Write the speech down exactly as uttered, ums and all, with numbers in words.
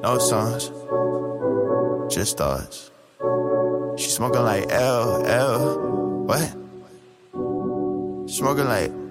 No songs, just thoughts. She smoking like L, L, what? Smoking like